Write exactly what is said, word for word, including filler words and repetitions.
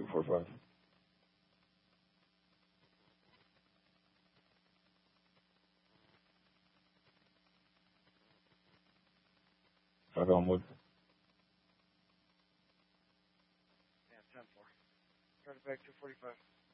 two forty-five. Right on wood. Yeah, ten four. Try to back two forty-five.